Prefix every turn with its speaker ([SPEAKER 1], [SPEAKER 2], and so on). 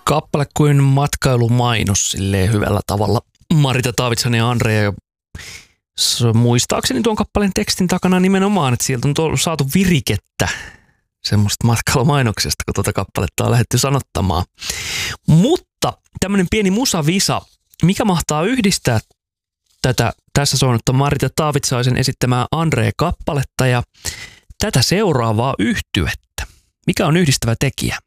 [SPEAKER 1] Kappale kuin matkailumainos silleen hyvällä tavalla. Marita Taavitsainen ja Andrea, muistaakseni tuon kappaleen tekstin takana nimenomaan, että sieltä on saatu virikettä semmoista matkailumainoksesta, kun tuota kappaletta on lähdetty sanottamaan. Mutta tämmöinen pieni musavisa, mikä mahtaa yhdistää tätä tässä soinutta Marita Taavitsaisen esittämää Andrea-kappaletta ja tätä seuraavaa yhtyettä. Mikä on yhdistävä tekijä?